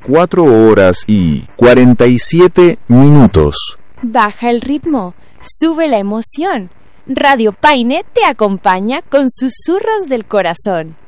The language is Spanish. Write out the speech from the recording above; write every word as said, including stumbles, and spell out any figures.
cuatro horas y cuarenta y siete minutos. Baja el ritmo, sube la emoción. Radio Paine te acompaña con susurros del corazón.